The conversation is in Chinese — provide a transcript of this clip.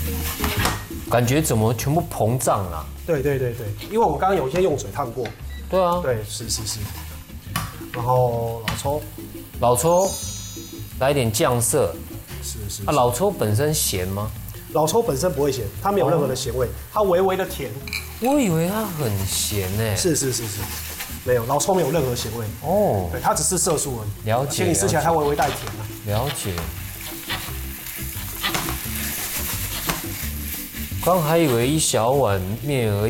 感觉怎么全部膨胀了？ 对，因为我们刚刚有先用水烫过。 对啊， 对，是。然后老抽，来点酱色。 是。 啊，老抽本身咸吗？ 老抽本身不会咸，它没有任何的咸味，它微微的甜。 我以为它很咸呢。 是，没有，老抽没有任何咸味。哦，对，它只是色素而已。 了解。 而且你吃起来它微微带甜啊。 了解。刚还以为一小碗面而已。